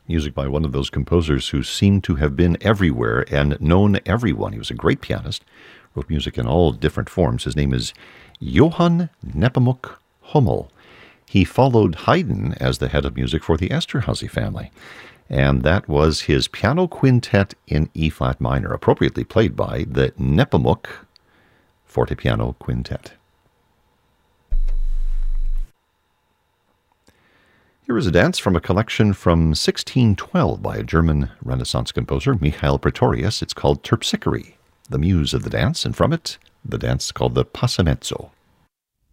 music by one of those composers who seemed to have been everywhere and known everyone. He was a great pianist, wrote music in all different forms. His name is Johann Nepomuk Hummel. He followed Haydn as the head of music for the Esterhazy family, and that was his piano quintet in E-flat minor, appropriately played by the Nepomuk Fortepiano Quintet. Here is a dance from a collection from 1612 by a German Renaissance composer, Michael Praetorius. It's called Terpsichore, the muse of the dance, and from it, the dance called the Passamezzo.